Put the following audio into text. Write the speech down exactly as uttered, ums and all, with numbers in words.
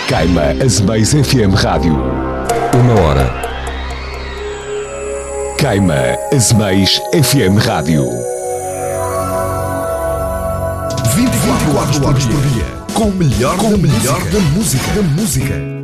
Queima Azemais F M Rádio. Uma hora. Queima Azemais F M Rádio. vinte e quatro horas por dia. Com o melhor, com o melhor da música. Da música.